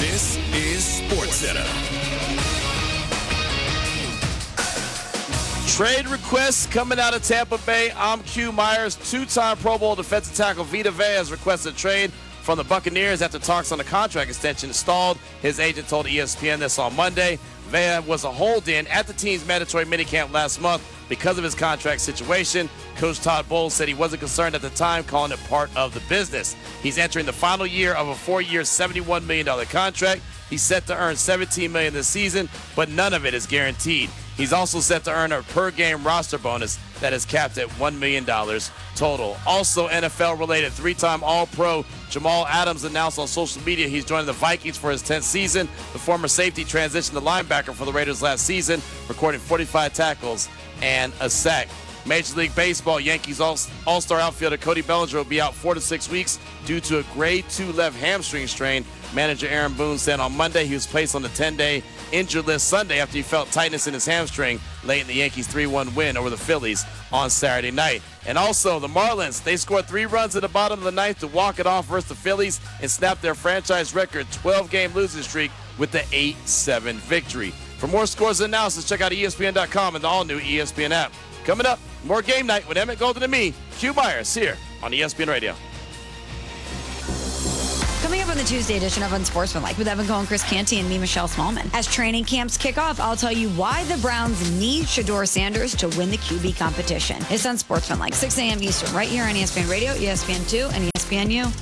This is SportsCenter. Trade requests coming out of Tampa Bay. I'm Q Myers. Two-time Pro Bowl defensive tackle Vita Vea has requested a trade from the Buccaneers after talks on the contract extension stalled. His agent told ESPN this on Monday. Vea was a hold-in at the team's mandatory minicamp last month because of his contract situation. Coach Todd Bowles said he wasn't concerned at the time, calling it part of the business. He's entering the final year of a 4-year, $71 million contract. He's set to earn $17 million this season, but none of it is guaranteed. He's also set to earn a per-game roster bonus that is capped at $1 million total. Also NFL-related, three-time All-Pro Jamal Adams announced on social media he's joining the Vikings for his 10th season. The former safety transitioned to linebacker for the Raiders last season, recording 45 tackles and a sack. Major League Baseball, Yankees All-Star outfielder Cody Bellinger will be out 4 to 6 weeks due to a grade 2 left hamstring strain. Manager Aaron Boone said on Monday he was placed on the 10-day injured list Sunday after he felt tightness in his hamstring late in the Yankees' 3-1 win over the Phillies on Saturday night. And also, the Marlins, they scored 3 runs at the bottom of the ninth to walk it off versus the Phillies and snap their franchise record 12-game losing streak with the 8-7 victory. For more scores and analysis, check out ESPN.com and the all-new ESPN app. Coming up, more Game Night with Emmett Golden and me, Q Myers, here on ESPN Radio. Coming up on the Tuesday edition of Unsportsmanlike with Evan Cohen, Chris Canty, and me, Michelle Smallman. As training camps kick off, I'll tell you why the Browns need Shedeur Sanders to win the QB competition. It's Unsportsmanlike, 6 a.m. Eastern, right here on ESPN Radio, ESPN2, and ESPNU.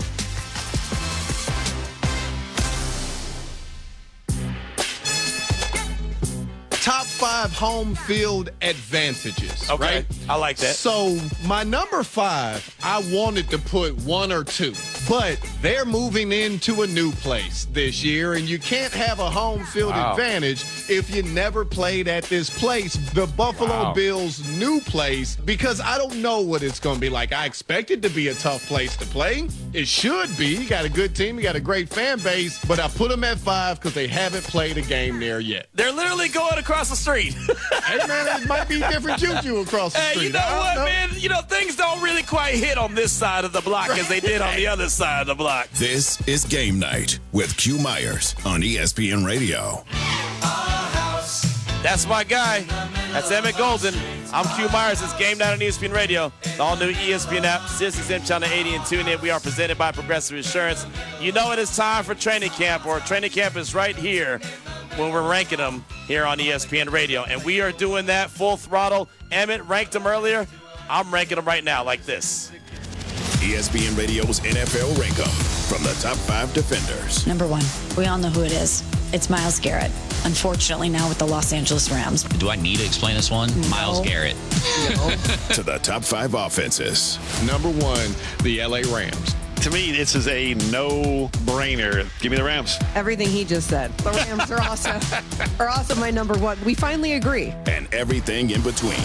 Top 5 home field advantages. Okay, right? I like that. So my number 5, I wanted to put 1 or 2, but they're moving into a new place this year, and you can't have a home field advantage if you never played at this place, the Buffalo Bills' new place, because I don't know what it's going to be like. I expect it to be a tough place to play. It should be. You got a good team. You got a great fan base, but I put them at 5 because they haven't played a game there yet. They're literally going across the street. Hey, man, it might be different juju across the street. Hey, you know what, man? You know, things don't really quite hit on this side of the block as they did on the other side of the block. This is Game Night with Q Myers on ESPN Radio. That's my guy. That's Emmett Golden. I'm Q Myers. It's Game Night on ESPN Radio. The all-new ESPN app, SiriusXM Channel 80 and tune in. We are presented by Progressive Insurance. You know it is time for training camp, or training camp is right here when we're ranking them here on ESPN Radio. And we are doing that full throttle. Emmett ranked them earlier. I'm ranking them right now like this. ESPN Radio's NFL Rank 'em from the top 5 defenders. Number 1, we all know who it is. It's Myles Garrett. Unfortunately, now with the Los Angeles Rams. Do I need to explain this one? No. Myles Garrett. To the top 5 offenses. Number 1, the LA Rams. To me, this is a no-brainer. Give me the Rams. Everything he just said. The Rams are also my number 1. We finally agree. And everything in between.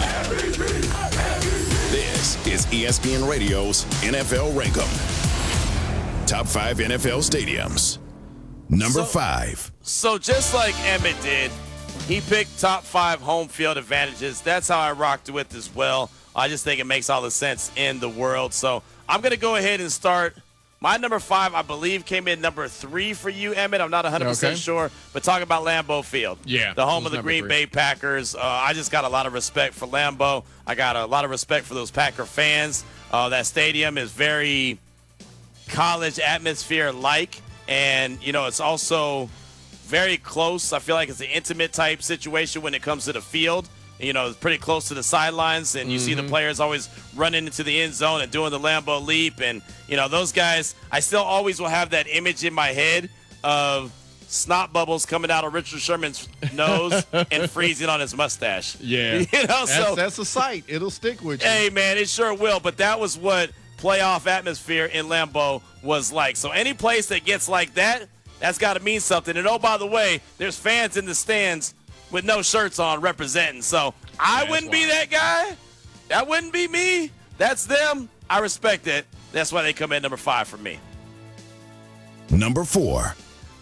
This is ESPN Radio's NFL Rank 'em. Top 5 NFL stadiums. Number 5. So just like Emmett did, he picked top 5 home field advantages. That's how I rocked with as well. I just think it makes all the sense in the world. So I'm going to go ahead and start. My number 5, I believe, came in number 3 for you, Emmett. I'm not 100% sure. But talk about Lambeau Field. Yeah. The home of the Green Bay Packers. I just got a lot of respect for Lambeau. I got a lot of respect for those Packer fans. That stadium is very college atmosphere-like. And, you know, it's also very close. I feel like it's an intimate type situation when it comes to the field. You know, it's pretty close to the sidelines, and you see the players always running into the end zone and doing the Lambeau leap. And, you know, those guys, I still always will have that image in my head of snot bubbles coming out of Richard Sherman's nose and freezing on his mustache. Yeah. You know, that's a sight. It'll stick with you. Hey, man, it sure will. But that was what playoff atmosphere in Lambeau was like. So any place that gets like that, that's got to mean something. And, oh, by the way, there's fans in the stands with no shirts on representing. So I wouldn't be that guy. That wouldn't be me. That's them. I respect it. That's why they come in number 5 for me. Number 4.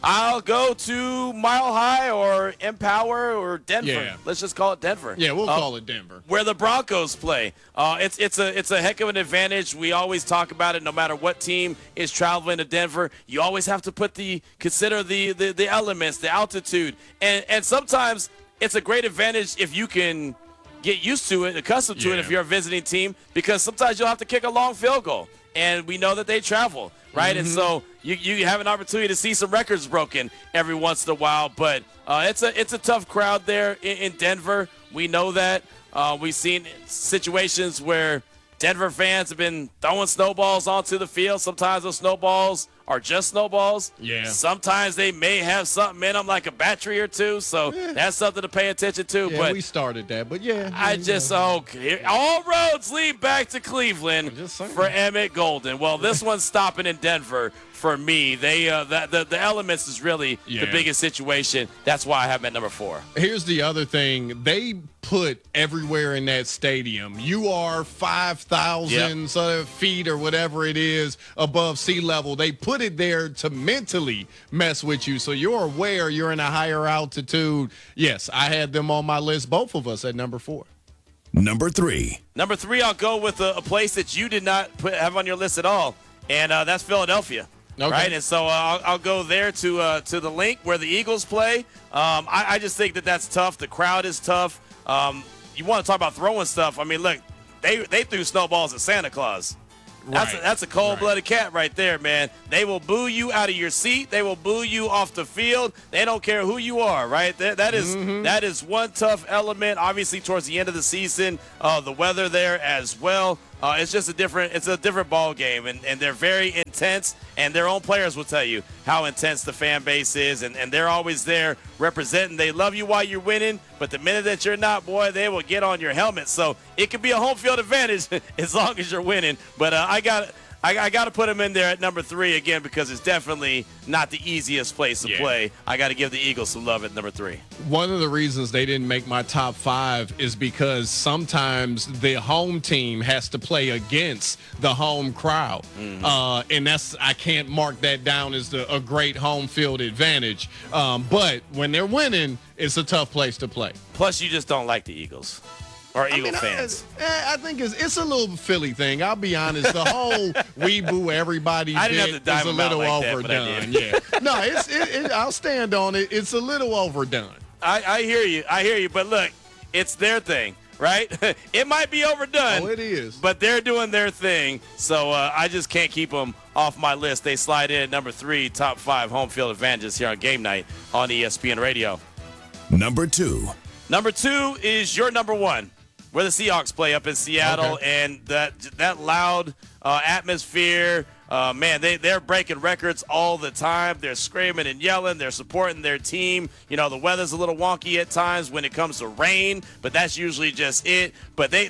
I'll go to Mile High or Empower or Denver. Yeah. Let's just call it Denver. Yeah, we'll call it Denver. Where the Broncos play. It's a heck of an advantage. We always talk about it. No matter what team is traveling to Denver, you always have to consider the elements, the altitude, and sometimes it's a great advantage if you can get used to it, accustomed to it if you're a visiting team, because sometimes you'll have to kick a long field goal, and we know that they travel, right? And so you have an opportunity to see some records broken every once in a while, but it's a tough crowd there in Denver. We know that. We've seen situations where Denver fans have been throwing snowballs onto the field. Sometimes those snowballs are just snowballs. Yeah. Sometimes they may have something in them, like a battery or two. So that's something to pay attention to. Yeah, but we started that, but yeah. all roads lead back to Cleveland for Emmett Golden. Well, this one's stopping in Denver for me. They the elements is really the biggest situation. That's why I have them at number 4. Here's the other thing. They put everywhere in that stadium. You are 5,000 feet or whatever it is above sea level. They put it there to mentally mess with you, so you're aware you're in a higher altitude. Yes, I had them on my list, both of us, at number 4. Number 3. Number 3, I'll go with a place that you did not have on your list at all, and that's Philadelphia. Okay. Right, and so I'll go there to the link where the Eagles play. I just think that's tough. The crowd is tough. You want to talk about throwing stuff? I mean, look, they threw snowballs at Santa Claus. That's a cold-blooded cat right there, man. They will boo you out of your seat. They will boo you off the field. They don't care who you are, right? That is one tough element. Obviously, towards the end of the season, the weather there as well. It's just a different ball game, and they're very intense, and their own players will tell you how intense the fan base is, and they're always there representing. They love you while you're winning, but the minute that you're not, boy, they will get on your helmet. So it could be a home field advantage as long as you're winning. But I got to put them in there at number 3 again, because it's definitely not the easiest place to play. I got to give the Eagles some love at number 3. One of the reasons they didn't make my top 5 is because sometimes the home team has to play against the home crowd. And I can't mark that down as a great home field advantage. But when they're winning, it's a tough place to play. Plus, you just don't like the Eagles. Or Eagle fans. I think it's a little Philly thing. I'll be honest. The whole we boo everybody bit is a little overdone. No, I'll stand on it. It's a little overdone. I hear you. But look, it's their thing, right? It might be overdone. Oh, it is. But they're doing their thing. So I just can't keep them off my list. They slide in at number 3, top 5 home field advantages here on Game Night on ESPN Radio. Number 2. Number 2 is your number 1. Where the Seahawks play up in Seattle, and that loud atmosphere, man, they're breaking records all the time. They're screaming and yelling. They're supporting their team. You know, the weather's a little wonky at times when it comes to rain, but that's usually just it. But they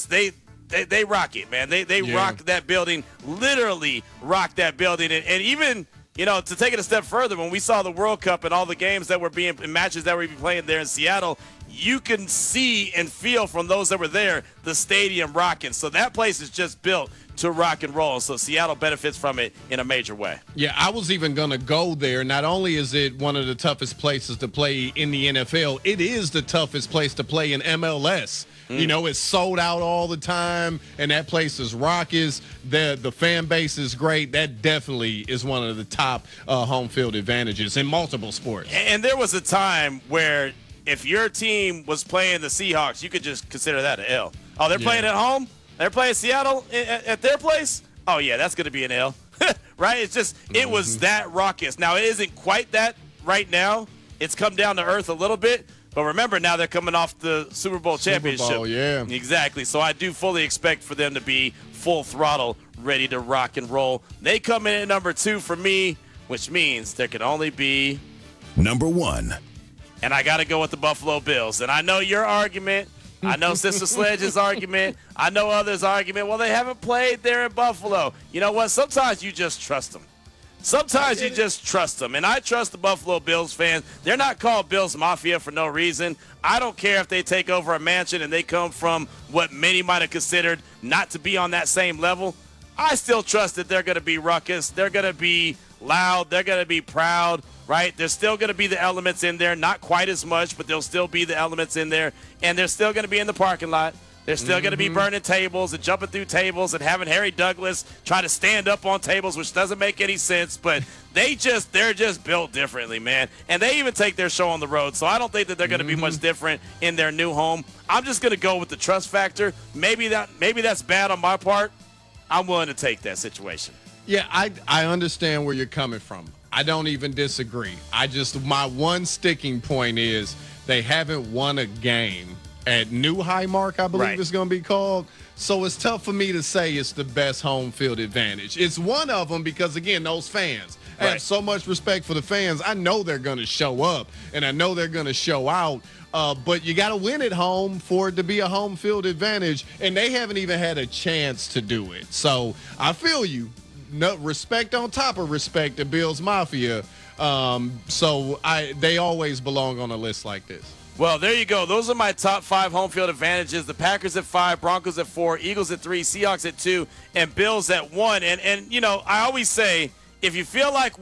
rock it, man. They rock that building, literally rock that building, and even. You know, to take it a step further, when we saw the World Cup and all the games that were matches that were being playing there in Seattle, you can see and feel from those that were there the stadium rocking. So that place is just built to rock and roll. So Seattle benefits from it in a major way. Yeah, I was even going to go there. Not only is it one of the toughest places to play in the NFL, it is the toughest place to play in MLS. You know, it's sold out all the time, and that place is raucous. The fan base is great. That definitely is one of the top home field advantages in multiple sports. And there was a time where if your team was playing the Seahawks, you could just consider that an L. Oh, they're playing at home? They're playing Seattle at their place? Oh, yeah, that's going to be an L. Right? It's just, it was that raucous. Now, it isn't quite that right now. It's come down to earth a little bit. But remember, now they're coming off the Super Bowl championship. Super Bowl, yeah. Exactly. So I do fully expect for them to be full throttle, ready to rock and roll. They come in at number 2 for me, which means there can only be number 1. And I got to go with the Buffalo Bills. And I know your argument. I know Sister Sledge's argument. I know others' argument. Well, they haven't played there in Buffalo. You know what? Sometimes you just trust them. Sometimes you just trust them, and I trust the Buffalo Bills fans. They're not called Bills Mafia for no reason. I don't care if they take over a mansion and they come from what many might have considered not to be on that same level. I still trust that they're going to be ruckus. They're going to be loud. They're going to be proud. right? There's still going to be the elements in there, not quite as much, but there'll still be the elements in there. And they're still going to be in the parking lot. They're still going to be burning tables and jumping through tables and having Harry Douglas try to stand up on tables, which doesn't make any sense. But they're just built differently, man. And they even take their show on the road. So I don't think that they're going to be much different in their new home. I'm just going to go with the trust factor. Maybe that's bad on my part. I'm willing to take that situation. Yeah, I understand where you're coming from. I don't even disagree. My one sticking point is they haven't won a game at New Highmark, I believe it's going to be called. So it's tough for me to say it's the best home field advantage. It's one of them because, again, those fans. I have so much respect for the fans. I know they're going to show up, and I know they're going to show out. But you got to win at home for it to be a home field advantage, and they haven't even had a chance to do it. So I feel you. No, respect on top of respect to Bills Mafia. They always belong on a list like this. Well, there you go. Those are my top 5 home field advantages. The Packers at 5, Broncos at 4, Eagles at 3, Seahawks at 2, and Bills at 1. And you know, I always say, if you feel like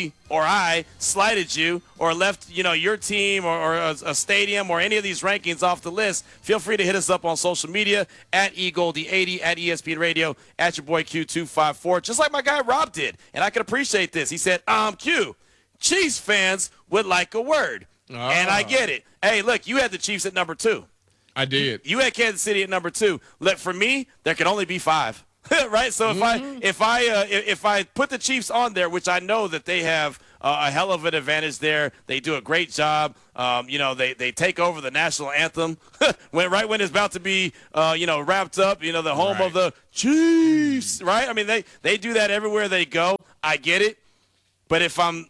I slighted you or left, your team or a stadium or any of these rankings off the list, feel free to hit us up on social media at eGoldie80, at ESPN Radio, at your boy Q254, just like my guy Rob did. And I can appreciate this. He said, Q, Chiefs fans would like a word. And I get it. Hey, look, you had the Chiefs at number 2. I did. You had Kansas City at number 2. Look, for me, there can only be 5. Right? So if I put the Chiefs on there, which I know that they have a hell of an advantage there, they do a great job. They take over the national anthem when it's about to be wrapped up. The home of the Chiefs, right? I mean, they do that everywhere they go. I get it, but if I'm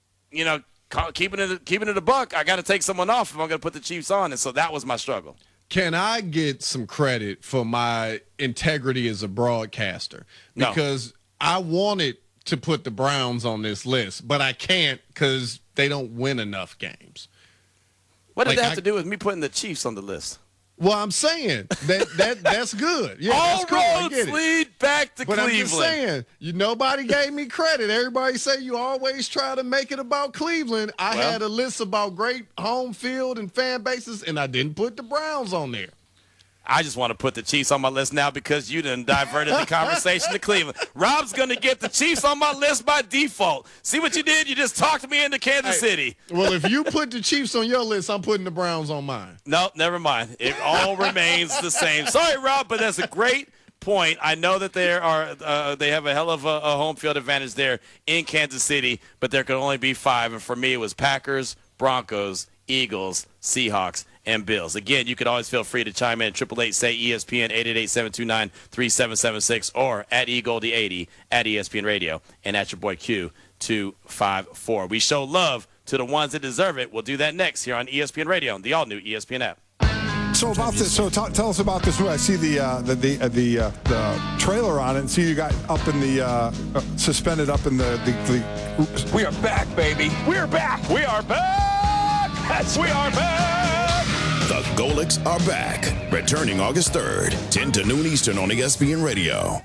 keeping it a buck, I got to take someone off if I'm going to put the Chiefs on, and so that was my struggle. Can I get some credit for my integrity as a broadcaster? Because I wanted to put the Browns on this list, but I can't because they don't win enough games. What does that have to do with me putting the Chiefs on the list? Well, I'm saying that's good. Yeah, all that's cool. roads lead back to Cleveland. But I'm just saying, nobody gave me credit. Everybody say you always try to make it about Cleveland. I had a list about great home field and fan bases, and I didn't put the Browns on there. I just want to put the Chiefs on my list now because you done diverted the conversation to Cleveland. Rob's going to get the Chiefs on my list by default. See what you did? You just talked me into Kansas City. Well, if you put the Chiefs on your list, I'm putting the Browns on mine. No, never mind. It all remains the same. Sorry, Rob, but that's a great point. I know that they have a hell of a home field advantage there in Kansas City, but there could only be 5. And for me, it was Packers, Broncos, Eagles, Seahawks, and Bills. Again, you can always feel free to chime in. 888-SAY-ESPN, 888-729-3776, or at eGoldie80, at ESPN Radio, and at your boy Q254. We show love to the ones that deserve it. We'll do that next here on ESPN Radio and the all-new ESPN app. So about this, tell us about this movie. I see the trailer on it, and see you got up in the suspended up in the. We are back, baby. We're back. We are back. We are back. The Golics are back. Returning August 3rd, 10 to noon Eastern on ESPN Radio.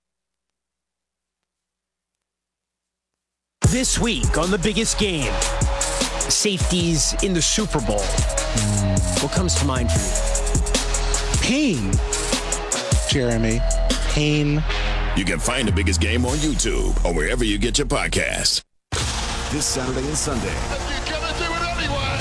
This week on The Biggest Game, safeties in the Super Bowl. What comes to mind for you? Pain. Jeremy. Pain. You can find The Biggest Game on YouTube or wherever you get your podcasts. This Saturday and Sunday. You're gonna do it anyway.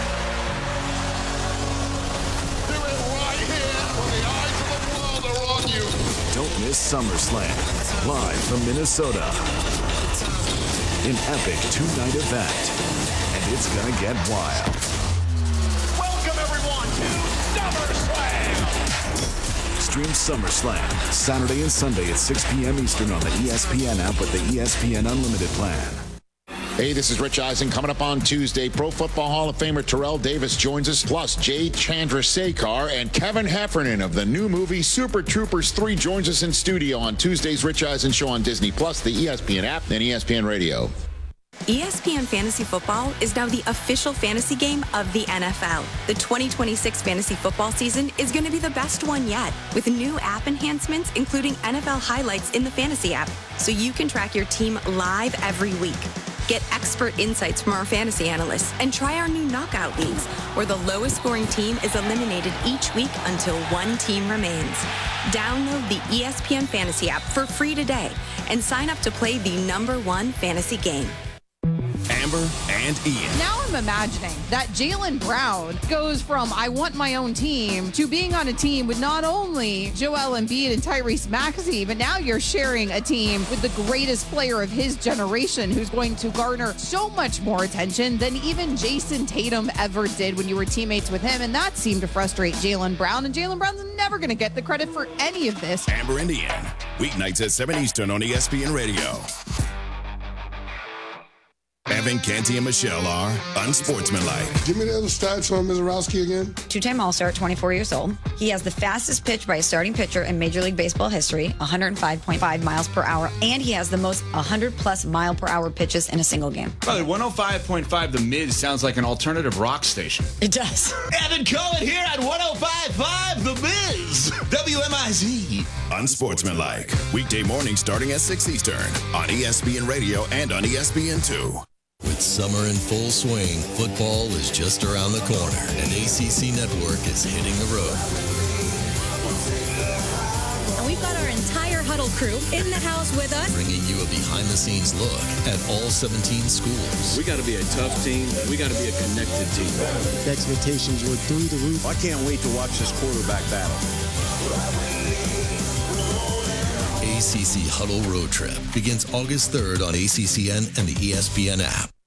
Do it right here when the eyes of the world are on you. Don't miss SummerSlam, live from Minnesota. An epic 2-night event, and it's gonna get wild. Welcome everyone to SummerSlam. Stream SummerSlam Saturday and Sunday at 6 p.m. Eastern on the ESPN app with the ESPN Unlimited plan. Hey, this is Rich Eisen. Coming up on Tuesday, Pro Football Hall of Famer Terrell Davis joins us, plus Jay Chandrasekhar and Kevin Heffernan of the new movie Super Troopers 3 joins us in studio on Tuesday's Rich Eisen Show on Disney+, the ESPN app, and ESPN Radio. ESPN Fantasy Football is now the official fantasy game of the NFL. The 2026 fantasy football season is going to be the best one yet, with new app enhancements, including NFL highlights in the fantasy app, so you can track your team live every week. Get expert insights from our fantasy analysts and try our new knockout leagues, where the lowest scoring team is eliminated each week until one team remains. Download the ESPN Fantasy app for free today and sign up to play the #1 fantasy game. Amber and Ian. Now I'm imagining that Jaylen Brown goes from I want my own team to being on a team with not only Joel Embiid and Tyrese Maxey, but now you're sharing a team with the greatest player of his generation who's going to garner so much more attention than even Jason Tatum ever did when you were teammates with him. And that seemed to frustrate Jaylen Brown. And Jaylen Brown's never going to get the credit for any of this. Amber and Ian. Weeknights at 7 Eastern on ESPN Radio. Evan, Canty, and Michelle are unsportsmanlike. Give me the other stats on Mizorowski again. Two-time All-Star, 24 years old. He has the fastest pitch by a starting pitcher in Major League Baseball history, 105.5 miles per hour, and he has the most 100-plus mile-per-hour pitches in a single game. By the way, 105.5 The Miz sounds like an alternative rock station. It does. Evan Cohen here at 105.5 The Miz, WMIZ. Unsportsmanlike. Weekday morning starting at 6 Eastern on ESPN Radio and on ESPN2. With summer in full swing, football is just around the corner, and ACC Network is hitting the road. And we've got our entire Huddle crew in the house with us, bringing you a behind-the-scenes look at all 17 schools. We got to be a tough team. We got to be a connected team. The expectations were through the roof. I can't wait to watch this quarterback battle. ACC Huddle Road Trip begins August 3rd on ACCN and the ESPN app.